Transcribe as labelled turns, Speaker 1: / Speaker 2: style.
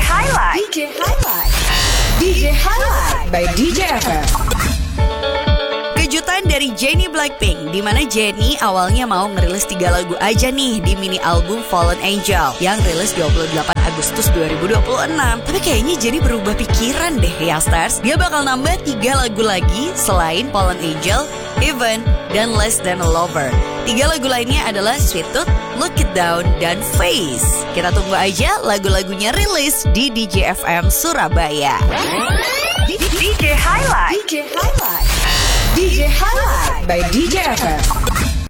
Speaker 1: Highlight. DJ Highlight by DJ FM.
Speaker 2: Kejutan dari Jennie Blackpink, di mana Jennie awalnya mau ngerilis 3 lagu aja nih di mini album Fallen Angel yang rilis 28 Agustus 2026. Tapi kayaknya Jennie berubah pikiran deh ya stars. Dia bakal nambah 3 lagu lagi selain Fallen Angel, Even, dan Less Than a Lover. 3 lagu lainnya adalah Sweet Tooth, Look It Down, dan Face. Kita tunggu aja lagu-lagunya rilis di DJ FM Surabaya.
Speaker 1: DJ Highlight. DJ Highlight by DJ FM.